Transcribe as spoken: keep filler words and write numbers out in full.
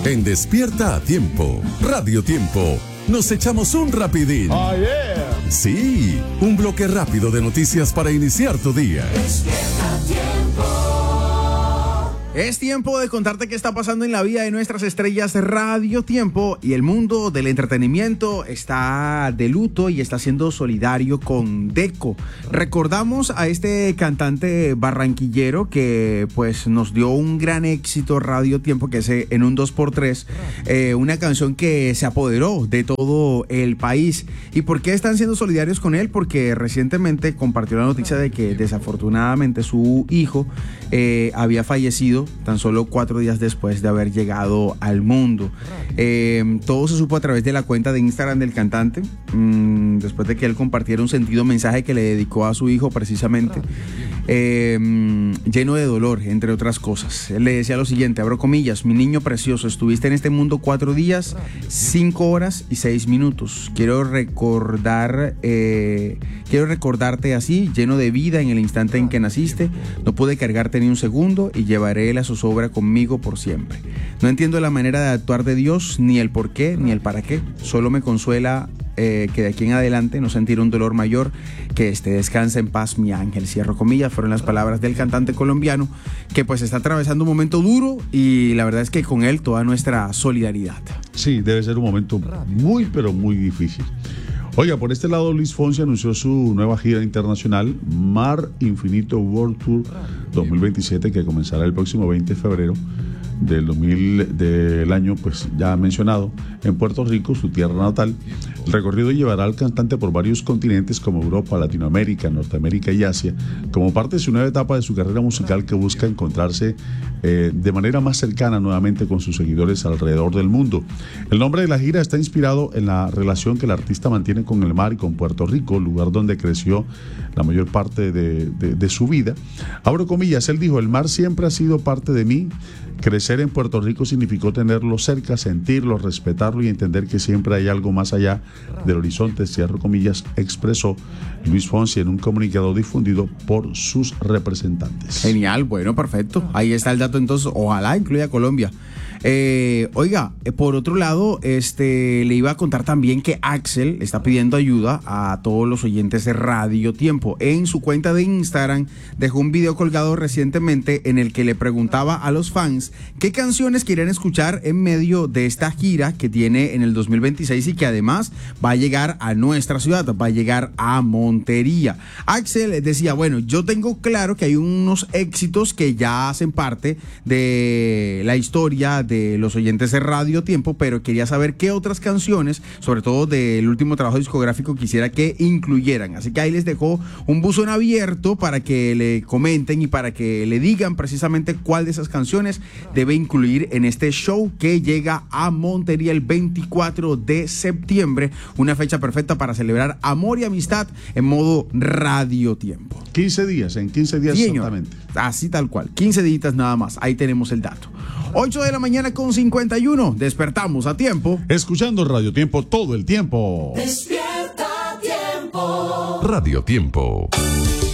En Despierta a Tiempo, Radio Tiempo, nos echamos un rapidín. Oh, yeah. Sí, un bloque rápido de noticias para iniciar tu día. Despierta a Tiempo. Es tiempo de contarte qué está pasando en la vida de nuestras estrellas de Radio Tiempo, y el mundo del entretenimiento está de luto y está siendo solidario con Deco. Recordamos a este cantante barranquillero que pues nos dio un gran éxito Radio Tiempo, que es En un dos por tres, eh, una canción que se apoderó de todo el país. ¿Y por qué están siendo solidarios con él? Porque recientemente compartió la noticia de que desafortunadamente su hijo eh, había fallecido tan solo cuatro días después de haber llegado al mundo. Eh, todo se supo a través de la cuenta de Instagram del cantante, mmm, después de que él compartiera un sentido mensaje que le dedicó a su hijo precisamente, eh, lleno de dolor, entre otras cosas. Él le decía lo siguiente, abro comillas: mi niño precioso, estuviste en este mundo cuatro días, cinco horas y seis minutos. Quiero recordar, eh, quiero recordarte así, lleno de vida en el instante en que naciste. No pude cargarte ni un segundo y llevaré la zozobra conmigo por siempre. No entiendo la manera de actuar de Dios, ni el por qué, ni el para qué. Solo me consuela eh, que de aquí en adelante no sentir un dolor mayor que este. Descansa en paz, mi ángel. Cierro comillas. Fueron las palabras del cantante colombiano, que pues está atravesando un momento duro, y la verdad es que con él toda nuestra solidaridad. Sí, debe ser un momento muy, pero muy difícil. Oiga, por este lado, Luis Fonsi anunció su nueva gira internacional, Mar Infinito World Tour dos mil veintisiete, que comenzará el próximo veinte de febrero del dos mil del año pues ya mencionado, en Puerto Rico, su tierra natal. El recorrido llevará al cantante por varios continentes como Europa, Latinoamérica, Norteamérica y Asia, como parte de su nueva etapa de su carrera musical, que busca encontrarse eh, de manera más cercana nuevamente con sus seguidores alrededor del mundo. El nombre de la gira está inspirado en la relación que el artista mantiene con el mar y con Puerto Rico, lugar donde creció la mayor parte de, de, de su vida. Abro comillas, él dijo: el mar siempre ha sido parte de mí. Crecer en Puerto Rico significó tenerlo cerca, sentirlo, respetarlo y entender que siempre hay algo más allá del horizonte, cierro comillas, expresó Luis Fonsi en un comunicado difundido por sus representantes. Genial, bueno, perfecto. Ahí está el dato, entonces, ojalá incluya a Colombia. Eh, oiga, eh, por otro lado, este, le iba a contar también que Axel está pidiendo ayuda a todos los oyentes de Radio Tiempo. En su cuenta de Instagram dejó un video colgado recientemente en el que le preguntaba a los fans qué canciones quieren escuchar en medio de esta gira que tiene en el dos mil veintiséis y que además va a llegar a nuestra ciudad, va a llegar a Montería. Axel decía, bueno, yo tengo claro que hay unos éxitos que ya hacen parte de la historia de los oyentes de Radio Tiempo, pero quería saber qué otras canciones, sobre todo del último trabajo discográfico, quisiera que incluyeran. Así que ahí les dejó un buzón abierto para que le comenten y para que le digan precisamente cuál de esas canciones debe incluir en este show que llega a Montería el veinticuatro de septiembre, una fecha perfecta para celebrar amor y amistad en modo Radio Tiempo. quince días, en quince días, sí, exactamente. Así tal cual, quince días nada más, ahí tenemos el dato. ocho de la mañana con cincuenta y uno, despertamos a tiempo. Escuchando Radio Tiempo todo el tiempo. Despierta a Tiempo. Radio Tiempo.